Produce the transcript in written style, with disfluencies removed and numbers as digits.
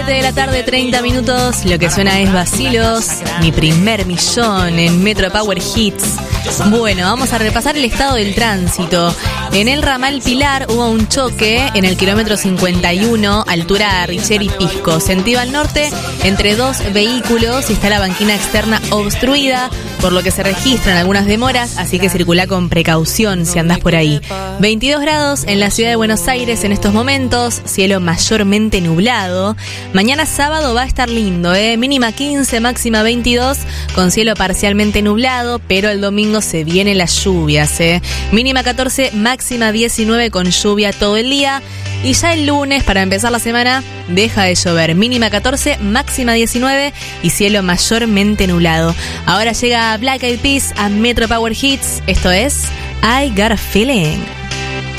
De la tarde, 30 minutos. Lo que suena es Vacilos, mi primer millón en Metro Power Hits. Bueno, vamos a repasar el estado del tránsito. En el ramal Pilar hubo un choque en el kilómetro 51, altura Richer y Pisco, sentido al norte, entre dos vehículos y está la banquina externa obstruida, por lo que se registran algunas demoras, así que circula con precaución si andás por ahí. 22 grados en la ciudad de Buenos Aires en estos momentos, cielo mayormente nublado. Mañana sábado va a estar lindo, mínima 15, máxima 22, con cielo parcialmente nublado, pero el domingo se vienen las lluvias, mínima 14, máxima 19 con lluvia todo el día. Y ya el lunes, para empezar la semana, deja de llover, mínima 14, máxima 19 y cielo mayormente nublado. Ahora llega Black Eyed Peas a Metro Power Hits, esto es I Got a Feeling.